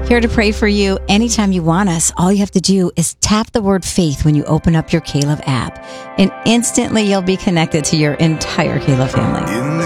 Here to pray for you anytime you want us. All you have to do is tap the word faith when you open up your Caleb app, and instantly you'll be connected to your entire Caleb family.